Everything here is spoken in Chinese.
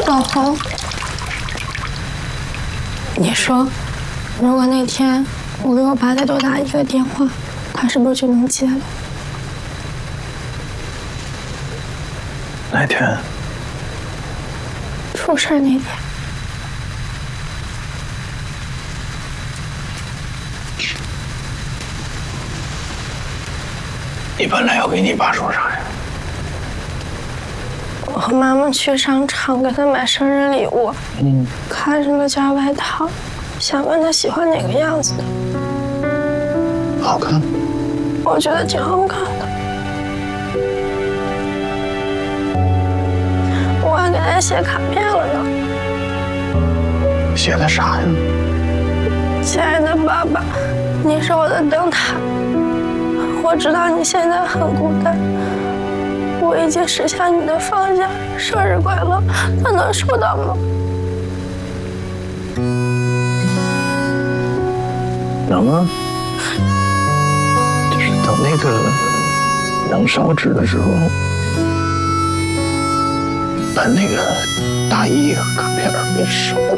老侯，你说，如果那天我给我爸再多打一个电话，他是不是就能接了？ 哪天？ 出事那天。 你本来要给你爸说啥呀？ 我和妈妈去商场给他买生日礼物，看上了件外套，想问他喜欢哪个样子的。 好看？ 我觉得挺好看的。我还给他写卡片了呢。 写的啥呀？ 亲爱的爸爸，你是我的灯塔。我知道你现在很孤单，我已经实现你的放下，生日快乐，他能收到吗？ 能啊，就是等那个能烧纸的时候，把那个大衣和卡片给收了。